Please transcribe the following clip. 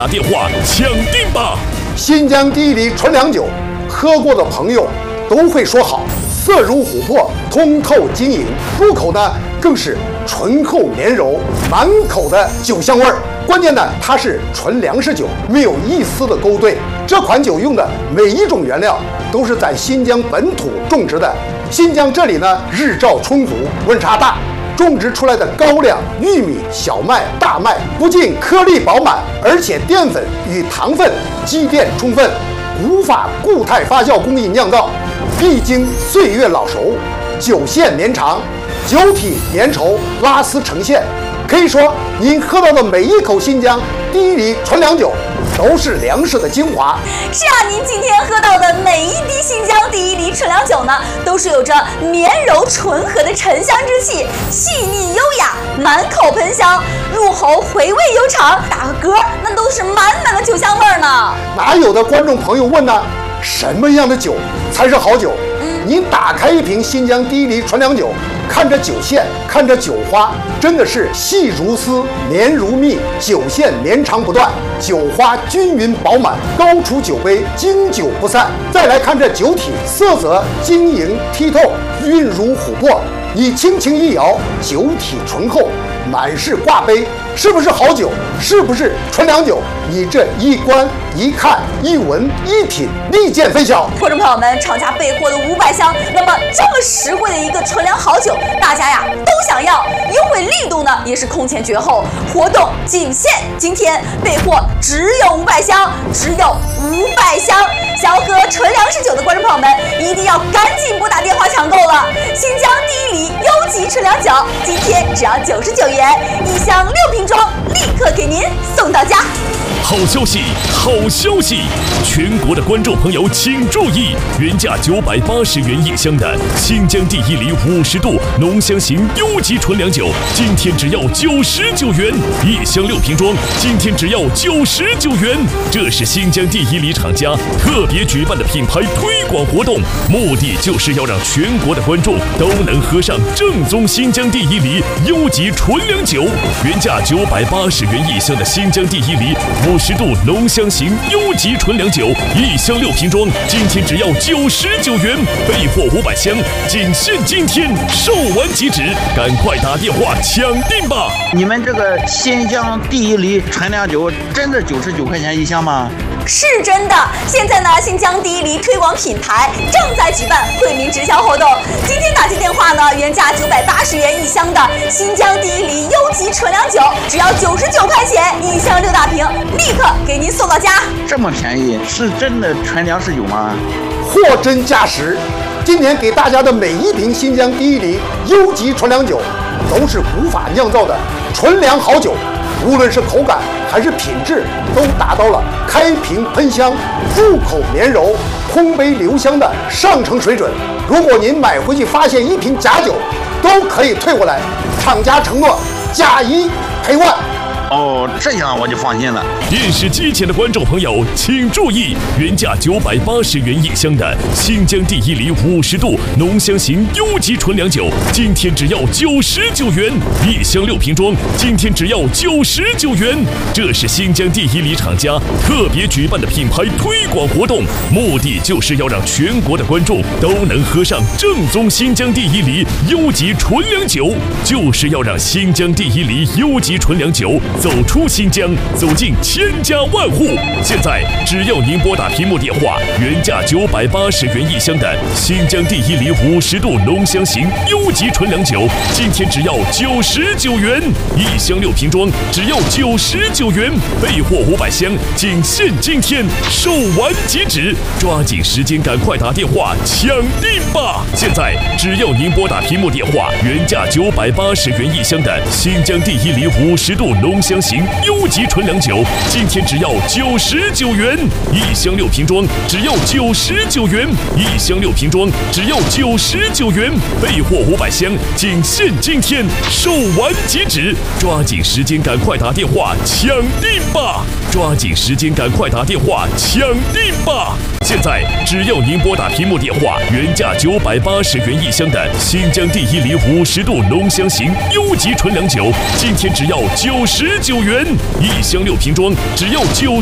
打电话抢定吧！ 新疆第一梨纯粮酒，喝过的朋友都会说好，色如琥珀，通透晶莹，入口呢更是醇厚绵柔，满口的酒香味儿。关键呢，它是纯粮食酒，没有一丝的勾兑。这款酒用的每一种原料都是在新疆本土种植的。新疆这里呢，日照充足，温差大。种植出来的高粱、玉米、小麦、大麦不仅颗粒饱满，而且淀粉与糖分积淀充分，无法固态发酵工艺酿造，历经岁月老熟，酒线绵长，酒体粘稠，拉丝呈现。可以说，您喝到的每一口新疆第一梨纯粮酒，都是粮食的精华。 是啊，您今天喝到的每一滴新疆第一梨纯粮酒呢，都是有着绵柔醇和的沉香之气，细腻优雅，满口喷香，入喉回味悠长，打个嗝那都是满满的酒香味呢。 哪有的观众朋友问呢，什么样的酒才是好酒？您打开一瓶新疆第一梨纯粮酒，看着酒线，看着酒花，真的是细如丝，绵如蜜，酒线绵长不断，酒花均匀饱满，高出酒杯，经久不散。再来看这酒体，色泽晶莹剔透，韵如琥珀。你轻轻一摇，酒体醇厚，满是挂杯，是不是好酒？是不是纯粮酒？你这一观一看一闻一品，立见分晓。 观众朋友们，厂家备货的500箱，那么这么实惠的一个纯粮好酒，大家呀都想要，优惠力度呢也是空前绝后，活动仅限今天，备货只有500箱，只有500箱。想要喝纯粮食酒的观众朋友们，一定要赶紧拨打电话抢购了。新疆第一梨优级纯粮酒，今天只要99元，1箱6瓶装，立刻给您送到家。 好消息，好消息！全国的观众朋友请注意，原价980元1箱的新疆第一梨50度浓香型优级纯粮酒，今天只要99元，1箱6瓶装，今天只要99元。这是新疆第一梨厂家特别举办的品牌推广活动，目的就是要让全国的观众都能喝上正宗新疆第一梨优级纯粮酒。原价980元1箱的新疆第一梨50度浓香型优级纯粮酒，1箱6瓶装，今天只要99元，备货500箱，仅限今天，售完即止，赶快打电话抢订吧！ 你们这个新疆第一梨纯粮酒真的99块钱1箱吗？ 是真的，现在呢，新疆第一梨推广品牌正在举办惠民直销活动。今天打进电话呢，原价980元1箱的新疆第一梨优级纯粮酒，只要99块钱，1箱6大瓶，立刻给您送到家。 这么便宜，是真的纯粮食酒吗？ 货真价实。今年给大家的每一瓶新疆第一梨优级纯粮酒，都是古法酿造的纯粮好酒。无论是口感还是品质，都达到了开瓶喷香、入口绵柔、空杯留香的上乘水准。如果您买回去发现一瓶假酒，都可以退回来，厂家承诺假1赔1。 哦，这样我就放心了。 电视机前的观众朋友请注意，原价980元1箱的新疆第一梨50度浓香型优级纯粮酒，今天只要99元，1箱6瓶装，今天只要99元。这是新疆第一梨厂家特别举办的品牌推广活动，目的就是要让全国的观众都能喝上正宗新疆第一梨优级纯粮酒，就是要让新疆第一梨优级纯粮酒走出新疆，走进千家万户。现在只要您拨打屏幕电话，原价980元1箱的新疆第一梨50度浓香型优级纯粮酒，今天只要99元，1箱6瓶装，只要99元，备货500箱，仅限今天，售完即止，抓紧时间赶快打电话抢订吧！现在只要您拨打屏幕电话，原价980元1箱的新疆第一梨50度浓香型优级纯粮酒，今天只要99元，1箱6瓶装，只要99元，1箱6瓶装，只要99元，备货500箱，仅限今天，售完即止，抓紧时间赶快打电话抢订吧！抓紧时间赶快打电话抢订吧！现在只要您拨打屏幕电话，原价980元1箱的新疆第一梨50度浓香型优级纯粮酒，今天只要99 99元，1箱6瓶装只要